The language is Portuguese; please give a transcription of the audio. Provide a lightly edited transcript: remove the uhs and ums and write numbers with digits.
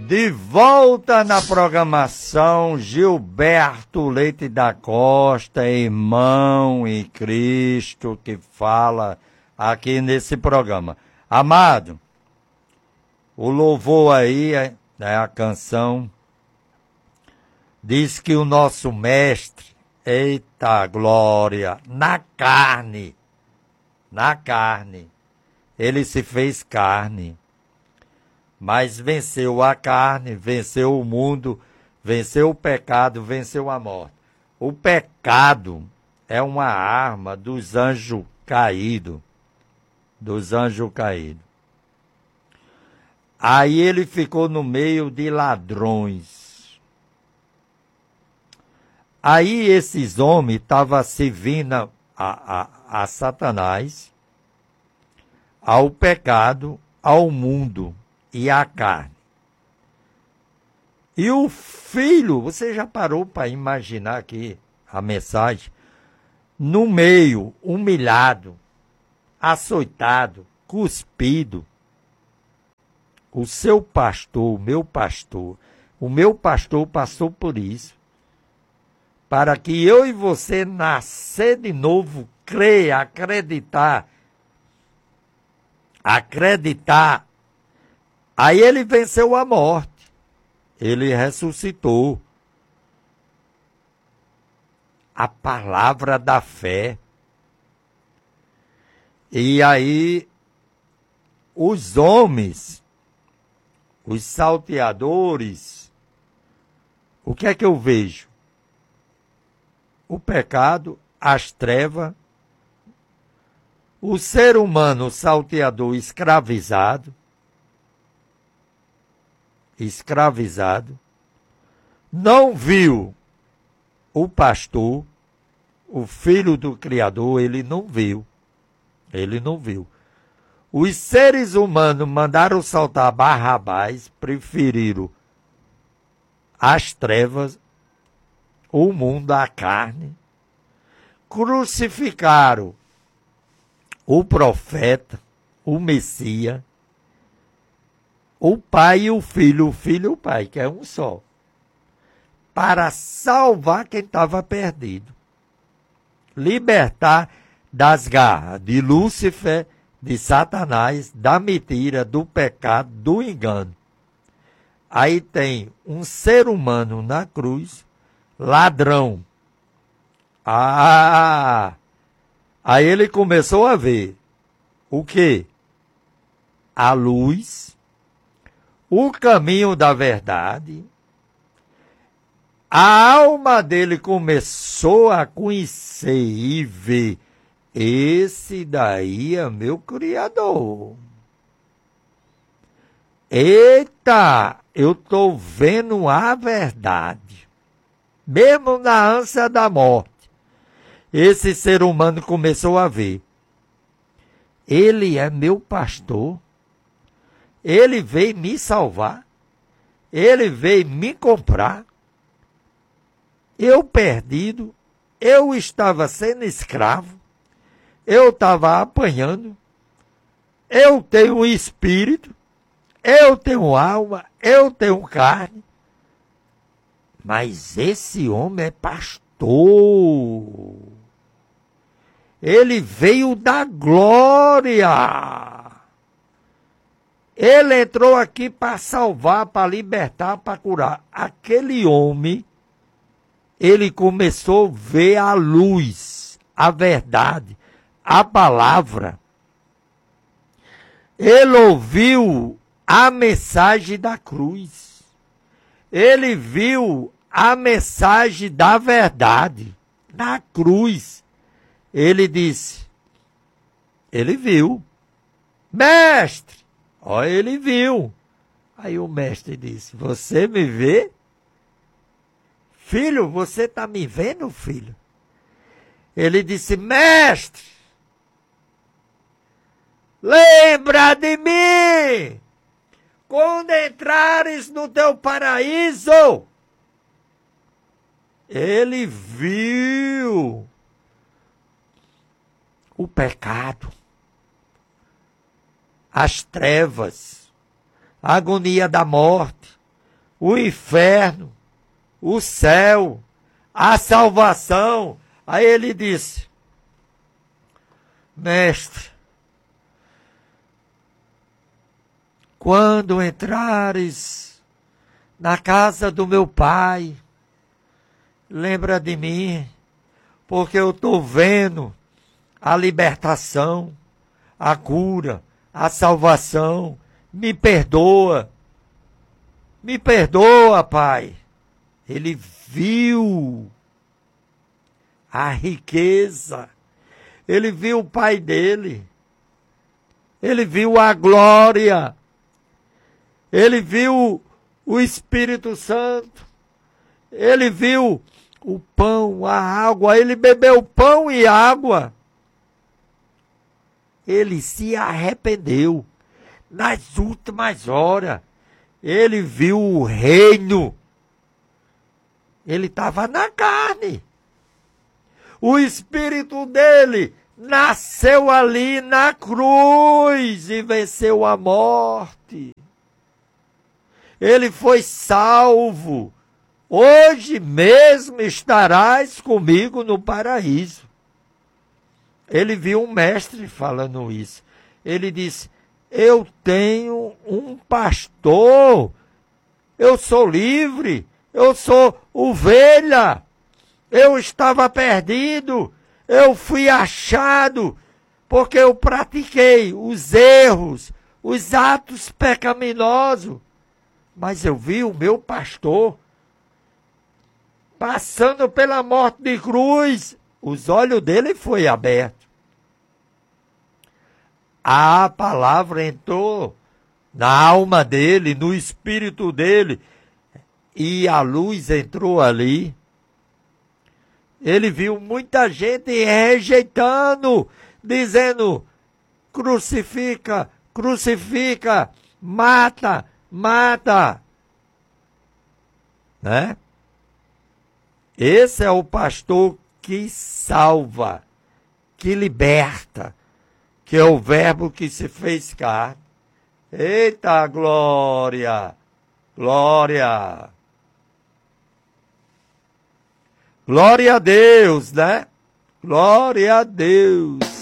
De volta na programação, Gilberto Leite da Costa, irmão em Cristo, que fala aqui nesse programa. Amado, o louvor aí, a canção, diz que o nosso mestre, eita glória, na carne, ele se fez carne. Mas venceu a carne, venceu o mundo, venceu o pecado, venceu a morte. O pecado é uma arma dos anjos caídos. Aí ele ficou no meio de ladrões. Aí esses homens estavam servindo a Satanás, ao pecado, ao mundo e a carne. E o filho, você já parou para imaginar aqui a mensagem? No meio, humilhado, açoitado, cuspido. O seu pastor, o meu pastor passou por isso. Para que eu e você nascer de novo, crer, acreditar. Aí ele venceu a morte. Ele ressuscitou. A palavra da fé. E aí, os homens, os salteadores, o que é que eu vejo? O pecado, as trevas, o ser humano salteador escravizado, não viu o pastor, o filho do Criador, ele não viu. Os seres humanos mandaram soltar Barrabás, preferiram as trevas, o mundo, a carne, crucificaram o profeta, o Messias, o pai e o filho e o pai, que é um só, para salvar quem estava perdido, libertar das garras de Lúcifer, de Satanás, da mentira, do pecado, do engano. Aí tem um ser humano na cruz, ladrão. Aí ele começou a ver o quê? A luz, o caminho da verdade. A alma dele começou a conhecer e ver. Esse daí é meu Criador. Eita, eu estou vendo a verdade. Mesmo na ânsia da morte, esse ser humano começou a ver. Ele é meu pastor. Ele veio me salvar. Ele veio me comprar. Eu perdido. Eu estava sendo escravo. Eu estava apanhando. Eu tenho espírito. Eu tenho alma. Eu tenho carne. Mas esse homem é pastor. Ele veio da glória. Ele entrou aqui para salvar, para libertar, para curar. Aquele homem, ele começou a ver a luz, a verdade, a palavra. Ele ouviu a mensagem da cruz. Ele viu a mensagem da verdade na cruz. Ele disse, ele viu, mestre, ó, ele viu. Aí o mestre disse, você me vê? Filho, você está me vendo, filho? Ele disse, mestre, lembra de mim, quando entrares no teu paraíso. Ele viu o pecado, as trevas, a agonia da morte, o inferno, o céu, a salvação. Aí ele disse: mestre, quando entrares na casa do meu pai, lembra de mim, porque eu estou vendo a libertação, a cura, a salvação. Me perdoa, Pai. Ele viu a riqueza, ele viu o pai dele, ele viu a glória, ele viu o Espírito Santo, ele viu o pão, a água, ele bebeu pão e água. Ele se arrependeu nas últimas horas. Ele viu o reino. Ele estava na carne. O espírito dele nasceu ali na cruz e venceu a morte. Ele foi salvo. Hoje mesmo estarás comigo no paraíso. Ele viu um mestre falando isso. Ele disse: eu tenho um pastor, eu sou livre, eu sou ovelha, eu estava perdido, eu fui achado, porque eu pratiquei os erros, os atos pecaminosos, mas eu vi o meu pastor passando pela morte de cruz, os olhos dele foi aberto. A palavra entrou na alma dele, no espírito dele, e a luz entrou ali. Ele viu muita gente rejeitando, dizendo: crucifica, crucifica, mata, mata. Né? Esse é o pastor que salva, que liberta, que é o verbo que se fez carne. Eita glória! Glória! Glória a Deus, né? Glória a Deus!